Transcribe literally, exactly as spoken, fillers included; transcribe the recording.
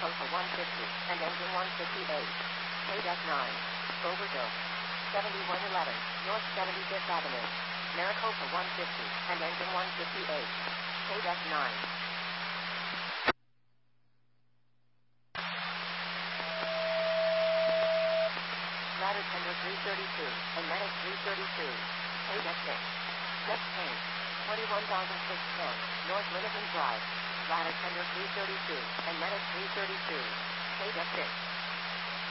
Maricopa one fifty, and engine one fifty-eight. K nine. Overhill. seventy-one eleven, North seventy-fifth Avenue. Maricopa one fifty, and engine one fifty-eight. K nine. Ladder tender three thirty-two, and medic three thirty-two. K six. Next paint. twenty-one thousand six hundred ten, North Littleton Drive. Ladder tender three thirty-two, and medic three thirty-two. K six.